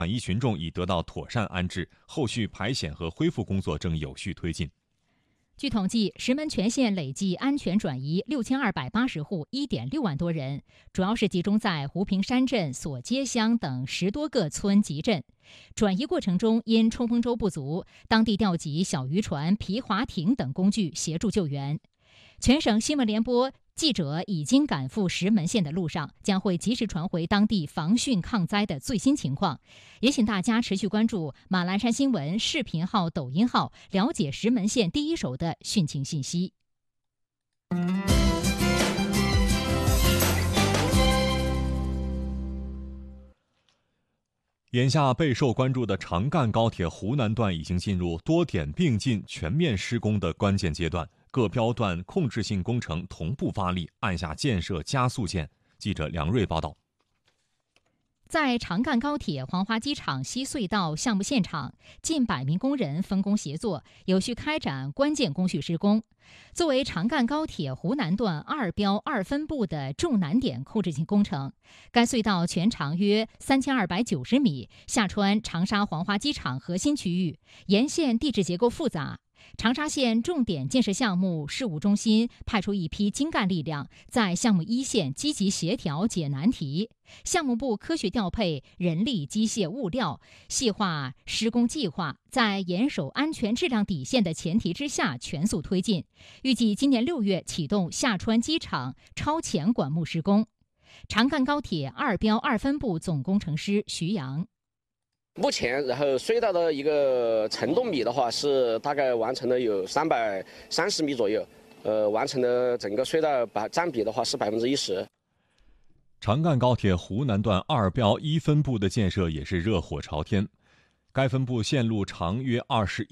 转移群众已得到妥善安置，后续排险和恢复工作正有序推进。 据统计，石门全县累计安全转移6280户，1.6万多人，主要是集中在湖平山镇、索街乡等10多个村集镇。转移过程中，因冲锋舟不足，当地调集小渔船、皮划艇等工具协助救援。全省新闻联播记者已经赶赴石门县的路上，将会及时传回当地防汛抗灾的最新情况。也请大家持续关注马栏山新闻视频号、抖音号，了解石门县第一手的汛情信息。 眼下备受关注的长干高铁湖南段已经进入多点并进、全面施工的关键阶段，各标段控制性工程同步发力，按下建设加速键。记者梁瑞报道。 在长干高铁黄花机场西隧道项目现场，近100名工人分工协作，有序开展关键工序施工。作为长干高铁湖南段2标2分部的重难点控制性工程，该隧道全长约3290米，下穿长沙黄花机场核心区域，沿线地质结构复杂。长沙县重点建设项目事务中心派出一批精干力量，在项目一线积极协调解难题。项目部科学调配人力、机械、物料，细化施工计划，在严守安全质量底线的前提之下全速推进。预计今年6月启动下川机场超前管目施工。长干高铁2标2分部总工程师徐阳。 目前，然后隧道的一个承重米的话是大概完成了有330米左右，完成的整个隧道占比的话是10%。 长干高铁湖南段2标1分部的建设也是热火朝天，该分部线路长约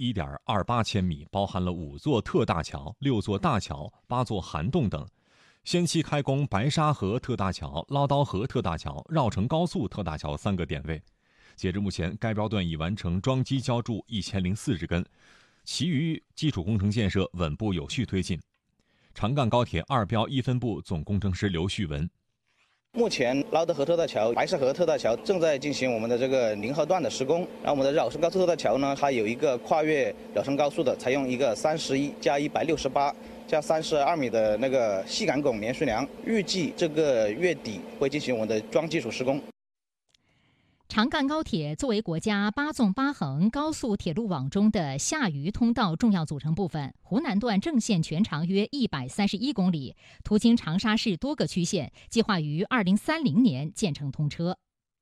21.28千米，包含了5座特大桥、6座大桥、8座涵洞等。先期开工白沙河特大桥、捞刀河特大桥、绕城高速特大桥3个点位。截至目前，该标段已完成桩基浇筑1040根，其余基础工程建设稳步有序推进。长干高铁2标1分部总工程师刘旭文。 目前捞刀河特大桥、白沙河特大桥正在进行我们的这个0号段的施工，然后我们的绕城高速特大桥呢，它有一个跨越绕城高速的，采用一个31加168加32米的那个细杆拱连续梁，预计这个月底会进行我们的桩基础施工。 长干高铁作为国家8纵8横高速铁路网中的下渝通道重要组成部分，湖南段正线全长约131公里，途经长沙市多个区县，计划于2030年建成通车。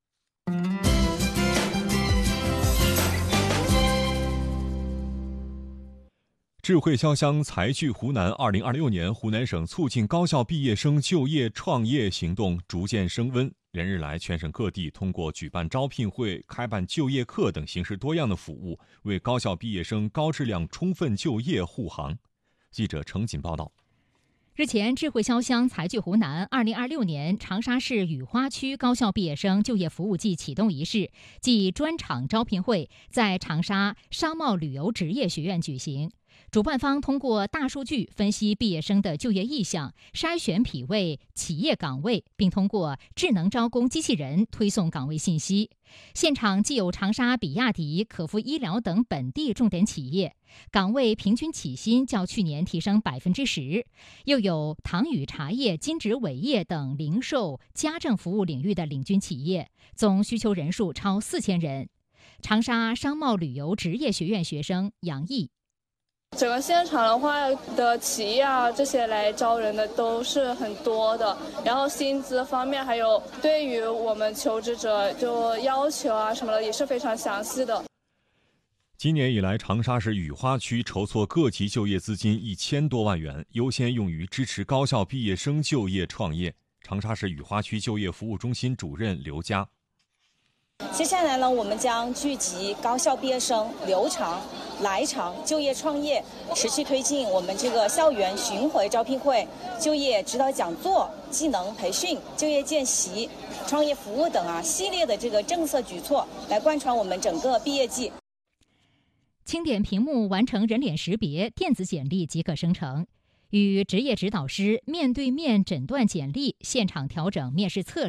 智慧潇湘才聚湖南2026年湖南省促进高校毕业生就业创业行动逐渐升温。连日来，全省各地通过举办招聘会、开办就业课等形式多样的服务，为高校毕业生高质量充分就业护航。记者程锦报道。 日前，智慧潇湘才聚湖南2026年长沙市雨花区高校毕业生就业服务季启动仪式暨专场招聘会在长沙商贸旅游职业学院举行。主办方通过大数据分析毕业生的就业意向，筛选匹位企业岗位，并通过智能招工机器人推送岗位信息。现场既有长沙比亚迪、可复医疗等本地重点企业，岗位平均起薪较去年提升10%，又有唐宇茶叶、金植伟业等零售、家政服务领域的领军企业，总需求人数超4000人。长沙商贸旅游职业学院学生杨毅。 整个现场的话的企业啊，这些来招人的都是很多的，然后薪资方面还有对于我们求职者就要求啊什么的也是非常详细的。 今年以来，长沙市雨花区筹措各级就业资金1000多万元，优先用于支持高校毕业生就业创业。长沙市雨花区就业服务中心主任刘佳。 接下来呢，我们将聚集高校毕业生留长、来长就业创业，持续推进我们这个校园巡回招聘会、就业指导讲座、技能培训、就业见习、创业服务等系列的这个政策举措，来贯穿我们整个毕业季。 清点屏幕完成人脸识别，电子简历即可生成。与职业指导师面对面诊断简历，现场调整面试策略。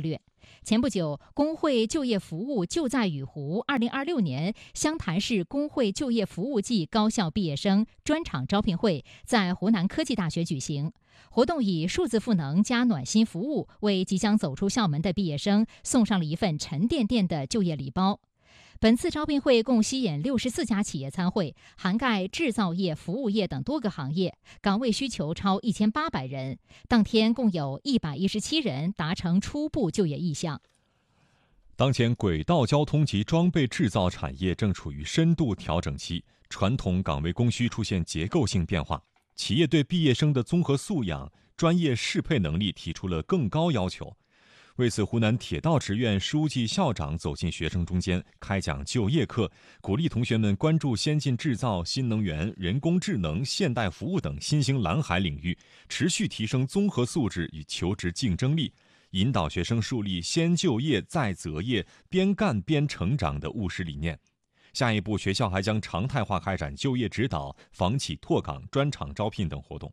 前不久，工会就业服务就在与湖2026年湘潭市工会就业服务季高校毕业生专场招聘会在湖南科技大学举行。活动以数字赋能加暖心服务，为即将走出校门的毕业生送上了一份沉甸甸的就业礼包。本次招聘会共吸引64家企业参会，涵盖制造业、服务业等多个行业，岗位需求超1800人。当天共有117人达成初步就业意向。 当前，轨道交通及装备制造产业正处于深度调整期，传统岗位供需出现结构性变化，企业对毕业生的综合素养、专业适配能力提出了更高要求。为此，湖南铁道职院书记、校长走进学生中间，开讲就业课，鼓励同学们关注先进制造、新能源、人工智能、现代服务等新兴蓝海领域，持续提升综合素质与求职竞争力，引导学生树立先就业再择业、边干边成长的务实理念。下一步，学校还将常态化开展就业指导、房企拓岗、专场招聘等活动。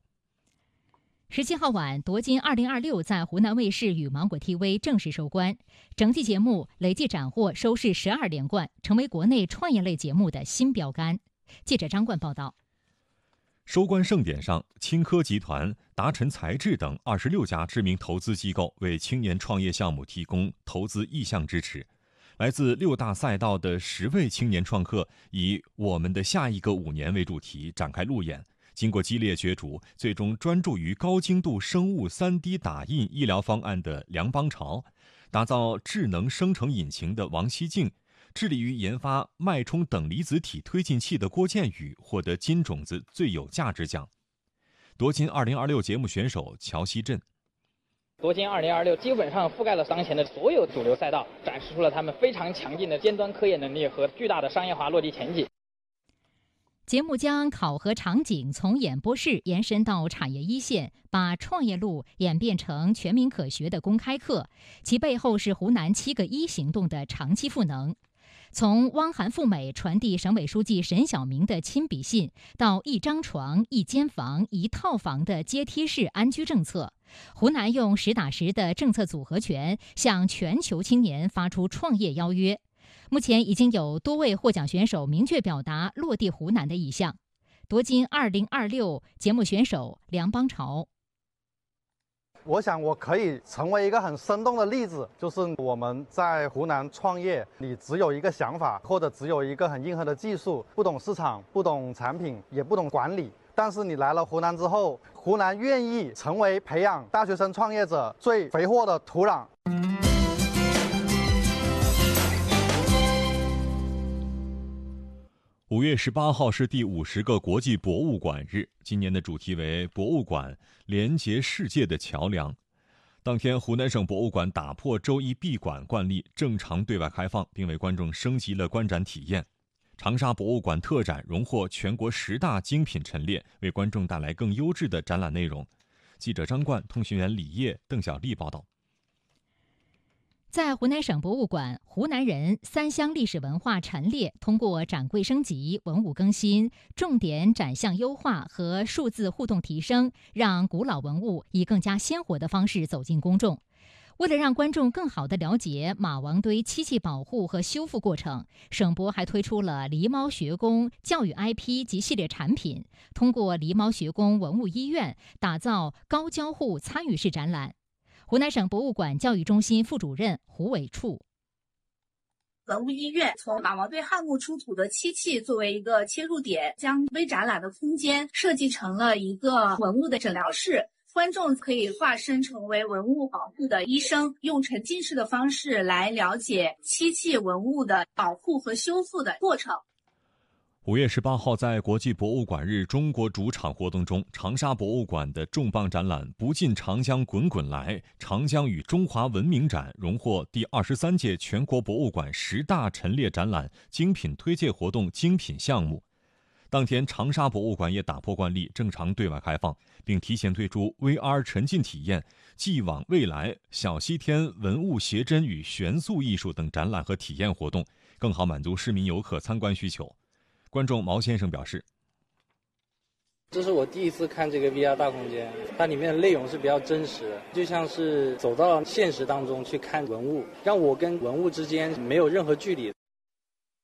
17号晚，夺金2026在湖南卫视与芒果 TV 正式收官，整季节目累计斩获收视12连冠，成为国内创业类节目的新标杆。记者张冠报道。 收官盛典上，青科集团、达晨材质等26家知名投资机构为青年创业项目提供投资意向支持。来自6大赛道的10位青年创客以“我们的下一个5年”为主题展开路演。经过激烈角逐，最终专注于高精度生物 3D 打印医疗方案的梁邦朝，打造智能生成引擎的王希静，致力于研发脉冲等离子体推进器的郭建宇获得金种子最有价值奖。夺金2026节目选手乔希振。 夺金2026基本上覆盖了当前的所有主流赛道，展示出了他们非常强劲的尖端科研能力和巨大的商业化落地前景。 节目将考核场景从演播室延伸到产业一线，把创业路演变成全民可学的公开课，其背后是湖南7个1行动的长期赋能。从汪涵赴美传递省委书记沈晓明的亲笔信，到1张床、1间房、1套房的阶梯式安居政策，湖南用实打实的政策组合拳向全球青年发出创业邀约。目前已经有多位获奖选手明确表达落地湖南的意向。夺金2026节目选手梁邦朝。 我想我可以成为一个很生动的例子，就是我们在湖南创业，你只有一个想法，或者只有一个很硬核的技术，不懂市场，不懂产品，也不懂管理。但是你来了湖南之后，湖南愿意成为培养大学生创业者最肥沃的土壤。 5月18号是第50个国际博物馆日，今年的主题为博物馆连接世界的桥梁。当天，湖南省博物馆打破周一闭馆惯例，正常对外开放，并为观众升级了观展体验。长沙博物馆特展荣获全国10大精品陈列，为观众带来更优质的展览内容。记者张冠、通讯员李烨、邓小丽报道。 在湖南省博物馆，湖南人3乡历史文化陈列通过展柜升级、文物更新、重点展项优化和数字互动提升，让古老文物以更加鲜活的方式走进公众。为了让观众更好地了解马王堆漆器保护和修复过程，省博还推出了狸猫学宫教育 IP 及系列产品，通过狸猫学宫文物医院打造高交互参与式展览。湖南省博物馆教育中心副主任胡伟处。 文物医院从马王堆汉墓出土的漆器作为一个切入点，将微展览的空间设计成了一个文物的诊疗室，观众可以化身成为文物保护的医生，用沉浸式的方式来了解漆器文物的保护和修复的过程。 5月18号，在国际博物馆日中国主场活动中，长沙博物馆的重磅展览“不尽长江滚滚来，长江与中华文明展”荣获第23届全国博物馆10大陈列展览精品推介活动精品项目。当天，长沙博物馆也打破惯例，正常对外开放，并提前推出 VR 沉浸体验、继往未来、小西天文物写真与悬塑艺术等展览和体验活动，更好满足市民游客参观需求。观众毛先生表示， 这是我第一次看这个 VR 大空间，它里面的内容是比较真实的，就像是走到了现实当中去看文物，让我跟文物之间没有任何距离。